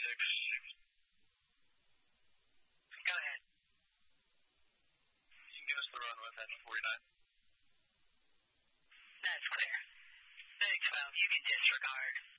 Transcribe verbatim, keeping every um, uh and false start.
six. Go ahead. You can give us the run with engine forty-nine. That's clear. Thanks, Val. You can disregard.